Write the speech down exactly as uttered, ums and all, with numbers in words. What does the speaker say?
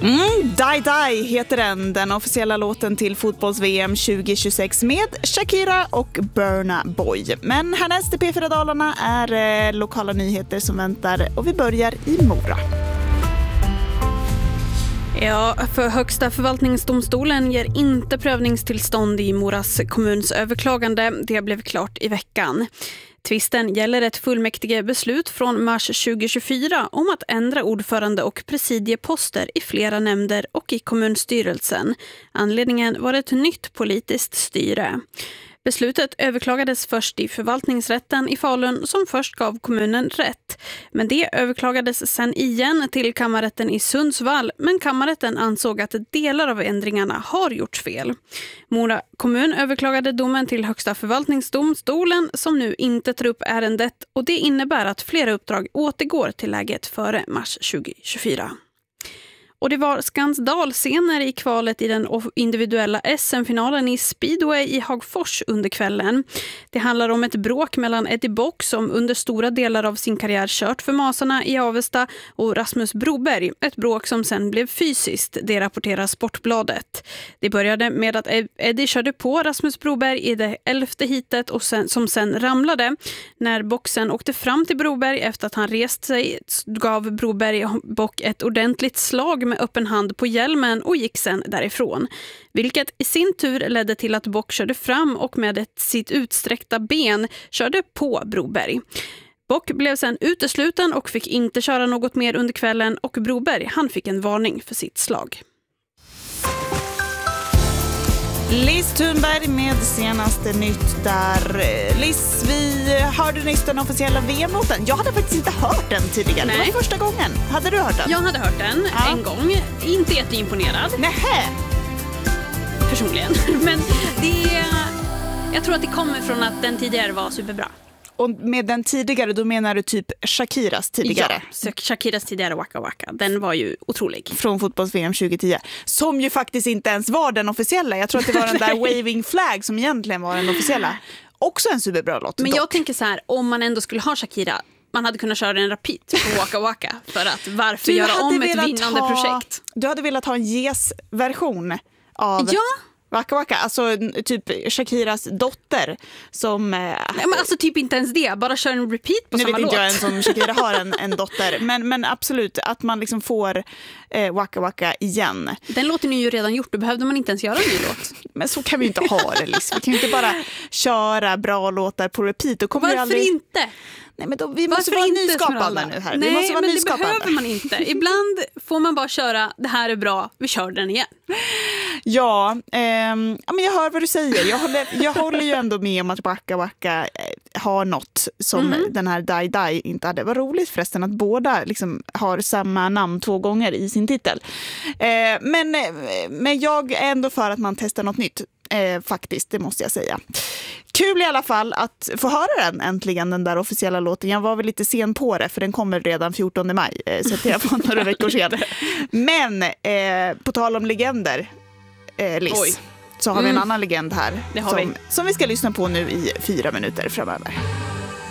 Mm, Die Die heter den, den officiella låten till fotbolls-V M tjugo tjugosex med Shakira och Burna Boy. Men härnäst i P fyra Dalarna är eh, lokala nyheter som väntar och vi börjar i Mora. Ja, för Högsta förvaltningsdomstolen ger inte prövningstillstånd i Moras kommuns överklagande. Det blev klart i veckan. Tvisten gäller ett fullmäktige beslut från mars tjugo tjugofyra om att ändra ordförande och presidieposter i flera nämnder och i kommunstyrelsen. Anledningen var ett nytt politiskt styre. Beslutet överklagades först i förvaltningsrätten i Falun som först gav kommunen rätt. Men det överklagades sen igen till kammarrätten i Sundsvall, men kammarrätten ansåg att delar av ändringarna har gjort fel. Mora kommun överklagade domen till Högsta förvaltningsdomstolen som nu inte tar upp ärendet, och det innebär att flera uppdrag återgår till läget före mars tjugo tjugofyra. Och det var skandalscener i kvalet i den individuella S M-finalen i Speedway i Hagfors under kvällen. Det handlar om ett bråk mellan Eddie Bock, som under stora delar av sin karriär kört för Masarna i Avesta, och Rasmus Broberg. Ett bråk som sen blev fysiskt, det rapporterar Sportbladet. Det började med att Eddie körde på Rasmus Broberg i det elfte hitet och sen, som sen ramlade. När boxen åkte fram till Broberg efter att han rest sig gav Broberg Bock ett ordentligt slag med öppen hand på hjälmen och gick sen därifrån. Vilket i sin tur ledde till att Bock körde fram och med ett, sitt utsträckta ben körde på Broberg. Bock blev sen utesluten och fick inte köra något mer under kvällen, och Broberg han fick en varning för sitt slag. Liz Thunberg med senaste nytt där. Liz, vi hörde nyss den officiella V M-låten. Jag hade faktiskt inte hört den tidigare. Nej. Det var första gången. Hade du hört den? Jag hade hört den ja. en gång. Inte jätteimponerad. Nähä. Personligen. Men det, jag tror att det kommer från att den tidigare var superbra. Och med den tidigare, då menar du typ Shakiras tidigare? Ja, Shakiras tidigare Waka Waka. Den var ju otrolig. Från fotbolls-V M tjugo tio. Som ju faktiskt inte ens var den officiella. Jag tror att det var den där Waving Flag som egentligen var den officiella. Också en superbra låt. Men dock. Jag tänker så här, om man ändå skulle ha Shakira, man hade kunnat köra en repeat på Waka Waka. För att varför göra om ett vinnande ha, projekt? Du hade velat ha en Yes-version av... Ja. Waka Waka, alltså typ Shakiras dotter som... Eh, ja, men alltså typ inte ens det, bara kör en repeat på nu samma vet låt. Nu vet inte jag ens om Shakira har en, en dotter, men, men absolut att man liksom får eh, Waka Waka igen. Den låten är ju redan gjort, då behövde man inte ens göra en ny låt. Men så kan vi inte ha det, Liz. Vi kan ju inte bara köra bra låtar på repeat. Då kommer Varför aldrig... inte? Nej, men då, vi Varför måste vara inte, nyskapande nu här. Nej, vi måste vara men nyskapande. Det behöver man inte. Ibland får man bara köra, det här är bra, vi kör den igen. Ja, ehm, ja men jag hör vad du säger. Jag håller, jag håller ju ändå med om att Waka Waka har något som mm. den här Die Die inte hade. Det var roligt förresten att båda liksom har samma namn två gånger i sin titel. Eh, men, men jag är ändå för att man testar något nytt. Eh, faktiskt, det måste jag säga. Kul i alla fall att få höra den äntligen, den där officiella låten. Jag var väl lite sen på det, för den kommer redan fjortonde maj. Eh, så det var några veckor sedan. Men eh, på tal om legender, eh, Liz, Oj. så har mm. vi en annan legend här. Det har som, vi. som vi ska lyssna på nu i fyra minuter framöver.